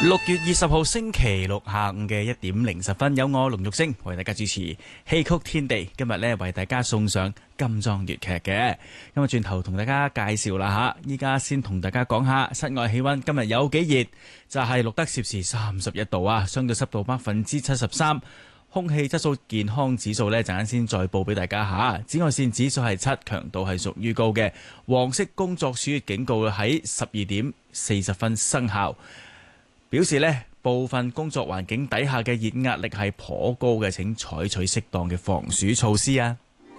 6月20號星期六下午嘅1:10，有我龍玉星為大家主持戲曲天地。今日呢為大家送上金裝粵劇嘅。咁啊轉頭同大家介紹啦吓，依家先同大家講下室外氣溫，今日有幾熱，就係錄得攝氏31度啊，相對濕度73%。空氣質素健康指數呢陣間先再報俾大家吓。紫外線指數係7，強度係屬於高嘅。黃色工作暑熱警告喺12:40生效，表示呢部分工作環境底下嘅熱壓力係頗高嘅，請採取適當嘅防暑措施啊！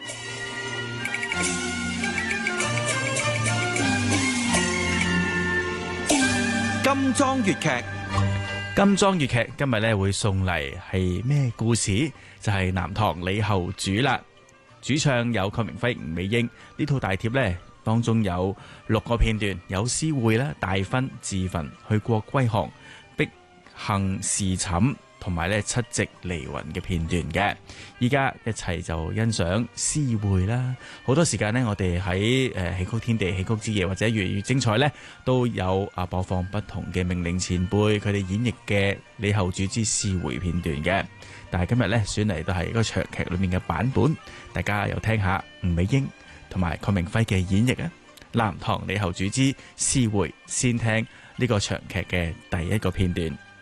金裝粵劇， 金裝粵劇今日呢會送嚟係咩故事？就係南唐李後主啦。主唱有鄺明輝、吳美英。呢套大帖呢當中有6個片段，有詩會啦、大婚、自焚、去國歸降、碧幸侍寢同埋7夕離雲嘅片段嘅。依家一齊就欣賞詩會啦。好多時間呢，我哋喺戲曲天地、戲曲之夜或者粵語精彩呢，都有播放不同嘅名伶前輩佢哋演繹嘅李後主之詩會片段嘅。但係今日呢，選嚟都係一個長劇裏面嘅版本，大家又聽下吳美英同埋鄺明輝嘅演繹啊！南唐李後主之詩會，先聽呢個長劇嘅第一個片段。